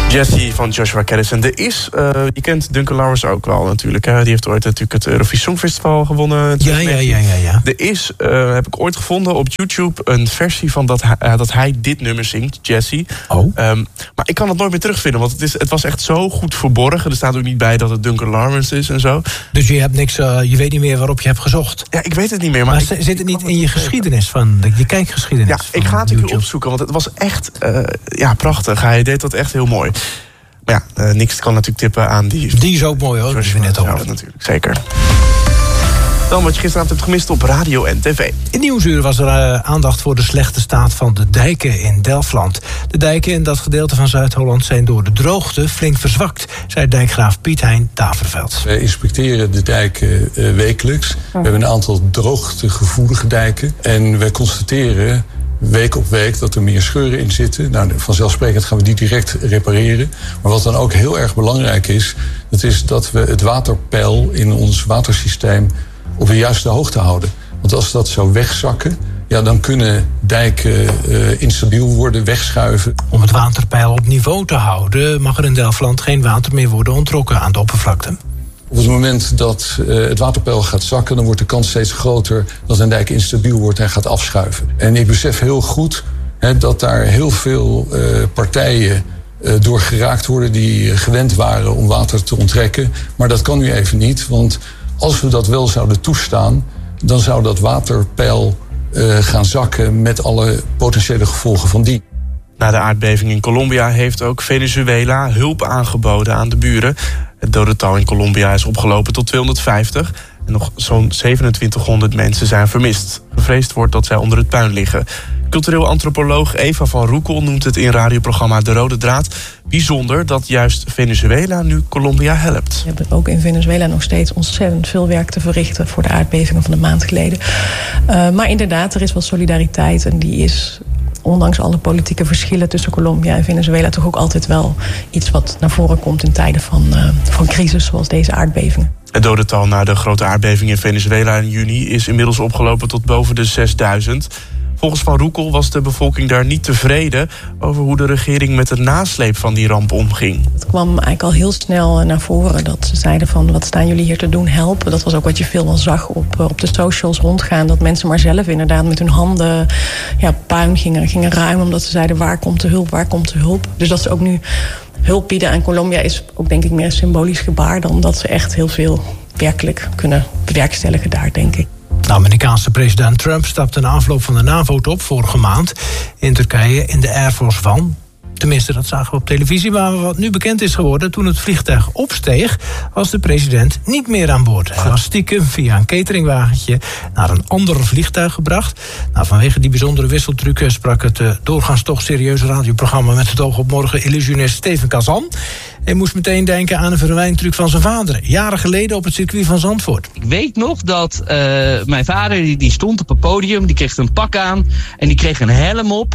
Jessie van Joshua Caddis. En er is, je kent Duncan Lawrence ook wel natuurlijk. Hè? Die heeft ooit natuurlijk het Eurovisie Songfestival gewonnen. Ja. Er is, heb ik ooit gevonden op YouTube, een versie van dat hij dit nummer zingt, Jessie. Oh. Maar ik kan het nooit meer terugvinden, want het was echt zo goed verborgen. Er staat ook niet bij dat het Duncan Lawrence is en zo. Dus je hebt niks, je weet niet meer waarop je hebt gezocht? Ja, ik weet het niet meer. Maar zit het niet in je geschiedenis, je kijkgeschiedenis? Ja, ik ga het een keer opzoeken, want het was echt prachtig. Hij deed dat echt heel mooi. Maar ja, niks kan natuurlijk tippen aan die... Die is ook mooi hoor, die we net hoorden. Ja, natuurlijk, zeker. Dan wat je gisteravond hebt gemist op radio en tv. In Nieuwsuur was er aandacht voor de slechte staat van de dijken in Delfland. De dijken in dat gedeelte van Zuid-Holland zijn door de droogte flink verzwakt, zei dijkgraaf Piet Hein Daverveld. Wij inspecteren de dijken wekelijks. We hebben een aantal droogtegevoelige dijken. En wij constateren week op week dat er meer scheuren in zitten. Nou, vanzelfsprekend gaan we die direct repareren. Maar wat dan ook heel erg belangrijk is, dat is dat we het waterpeil in ons watersysteem op de juiste hoogte houden. Want als dat zou wegzakken, ja, dan kunnen dijken instabiel worden, wegschuiven. Om het waterpeil op niveau te houden, mag er in Delfland geen water meer worden onttrokken aan de oppervlakte. Op het moment dat het waterpeil gaat zakken, dan wordt de kans steeds groter dat een dijk instabiel wordt en gaat afschuiven. En ik besef heel goed dat daar heel veel partijen door geraakt worden die gewend waren om water te onttrekken. Maar dat kan nu even niet, want als we dat wel zouden toestaan, dan zou dat waterpeil gaan zakken met alle potentiële gevolgen van die. Na de aardbeving in Colombia heeft ook Venezuela hulp aangeboden aan de buren. Het dodental in Colombia is opgelopen tot 250. En nog zo'n 2700 mensen zijn vermist. Gevreesd wordt dat zij onder het puin liggen. Cultureel antropoloog Eva van Roekel noemt het in radioprogramma De Rode Draad bijzonder dat juist Venezuela nu Colombia helpt. We hebben ook in Venezuela nog steeds ontzettend veel werk te verrichten voor de aardbevingen van een maand geleden. Maar inderdaad, er is wel solidariteit en die is, ondanks alle politieke verschillen tussen Colombia en Venezuela, toch ook altijd wel iets wat naar voren komt in tijden van crisis zoals deze aardbevingen. Het dodental na de grote aardbeving in Venezuela in juni is inmiddels opgelopen tot boven de 6000. Volgens Van Roekel was de bevolking daar niet tevreden over hoe de regering met de nasleep van die ramp omging. Het kwam eigenlijk al heel snel naar voren dat ze zeiden van wat staan jullie hier te doen, helpen. Dat was ook wat je veel wel zag op de socials rondgaan. Dat mensen maar zelf inderdaad met hun handen puin gingen ruimen. Omdat ze zeiden waar komt de hulp, waar komt de hulp. Dus dat ze ook nu hulp bieden aan Colombia is ook denk ik meer een symbolisch gebaar dan dat ze echt heel veel werkelijk kunnen bewerkstelligen daar, denk ik. De Amerikaanse president Trump stapte na afloop van de NAVO-top vorige maand in Turkije in de Air Force One. Tenminste, dat zagen we op televisie. Maar wat nu bekend is geworden, toen het vliegtuig opsteeg, was de president niet meer aan boord. Hij was stiekem via een cateringwagentje naar een ander vliegtuig gebracht. Nou, vanwege die bijzondere wisseltruc sprak het doorgaans toch serieuze radioprogramma Met het oog op morgen illusionist Steven Kazan. Hij moest meteen denken aan een verwijntruc van zijn vader, jaren geleden op het circuit van Zandvoort. Ik weet nog dat mijn vader die stond op het podium, die kreeg een pak aan en die kreeg een helm op.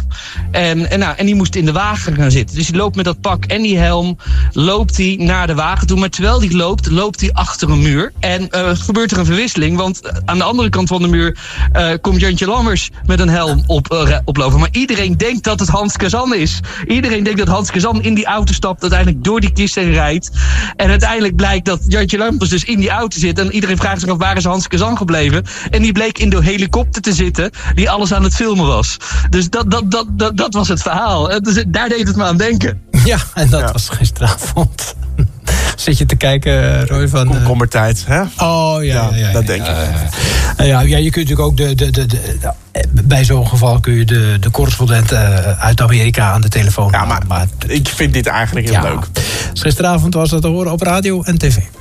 En die moest in de wagen gaan zitten. Dus hij loopt met dat pak en die helm, loopt hij naar de wagen toe. Maar terwijl hij loopt hij achter een muur. En gebeurt er een verwisseling, want aan de andere kant van de muur komt Jantje Lammers met een helm oplopen. Maar iedereen denkt dat het Hans Kazan is. Iedereen denkt dat Hans Kazan in die auto stapt, uiteindelijk door die kist en rijdt. En uiteindelijk blijkt dat Jantje Lammers dus in die auto zit. En iedereen vraagt zich af, waar is Hans Kazan gebleven? En die bleek in de helikopter te zitten, die alles aan het filmen was. Dus dat was het verhaal. Dus daar deed het me aan denken. Ja, en dat was gisteravond. Zit je te kijken, Roy, van... Komkommertijd, hè? Oh, ja. Dat denk ik. Ja, je kunt natuurlijk ook bij zo'n geval kun je de correspondent uit Amerika aan de telefoon halen. Maar ik vind dit eigenlijk heel leuk. Dus gisteravond was dat te horen op radio en tv.